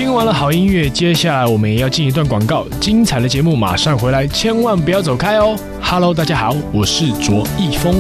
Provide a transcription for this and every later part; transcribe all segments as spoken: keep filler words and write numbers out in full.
听完了好音乐，接下来我们也要进一段广告，精彩的节目马上回来，千万不要走开哦。Hello， 大家好，我是卓一峰。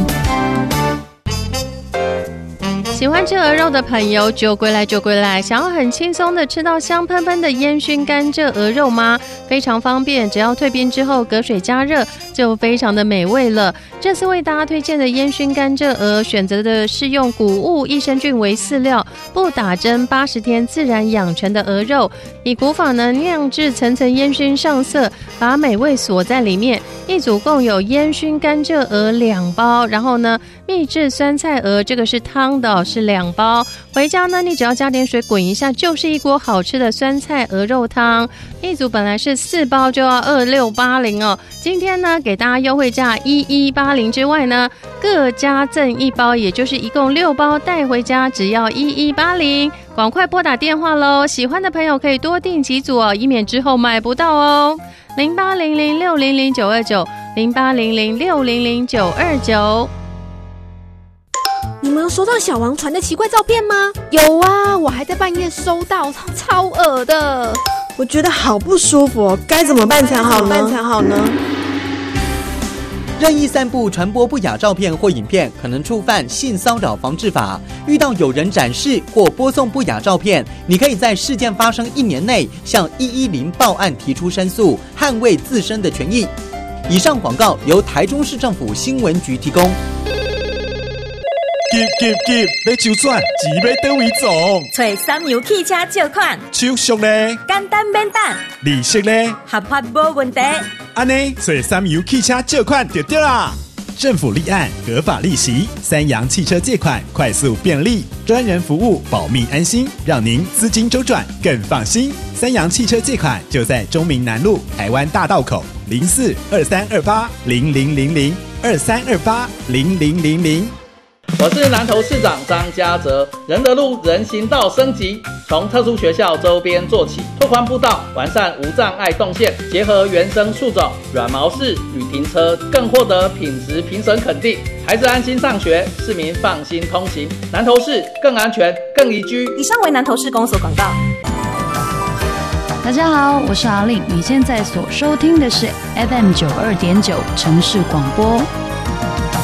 喜欢吃鹅肉的朋友就归来就归来，想要很轻松的吃到香喷喷的烟熏甘蔗鹅肉吗？非常方便，只要退冰之后隔水加热就非常的美味了。这次为大家推荐的烟熏甘蔗鹅，选择的是用谷物益生菌为饲料，不打针八十天自然养成的鹅肉，以古法呢酿制层层烟熏上色，把美味锁在里面。一组共有烟熏甘蔗鹅两包，然后呢秘制酸菜鹅，这个是汤的，是两包。回家呢你只要加点水滚一下，就是一锅好吃的酸菜鹅肉汤。一组本来是四包就要二六八零哦，今天呢给大家优惠价一一八零之外呢，各加赠一包，也就是一共六包带回家只要一一八零。赶快拨打电话咯，喜欢的朋友可以多订几组哦，以免之后买不到哦。零八零零六零零九二九 零八零零六零零九二九。 你们有收到小王传的奇怪照片吗？有啊，我还在半夜收到，超恶的。 我觉得好不舒服哦，该怎么办才好呢？办才好呢？ 任意散布、传播不雅照片或影片，可能触犯性骚扰防治法。遇到有人展示或播送不雅照片，你可以在事件发生一年内向一一零报案提出申诉，捍卫自身的权益。以上广告由台中市政府新闻局提供。 急急急！要周转，钱要倒位总？ 找三洋汽车借款， 手续呢？ 简单免等， 利息呢？ 合法无问题。 安尼，找三洋汽车借款就对啦。政府立案，合法利息，三洋汽车借款快速便利，专人服务，保密安心，让您资金周转更放心。三洋汽车借款就在中明南路台湾大道口零四二三二八零零零零二三二八零零零零。 我是南投市长张家泽，仁德路人行道升级，从特殊学校周边做起，拓宽步道，完善无障碍动线，结合原生树种、软毛式与停车，更获得品质评审肯定。孩子安心上学，市民放心通行，南投市更安全、更宜居。 以上为南投市公所广告。 大家好，我是阿令，你现在所收听的是 F M 九二点九 城市广播。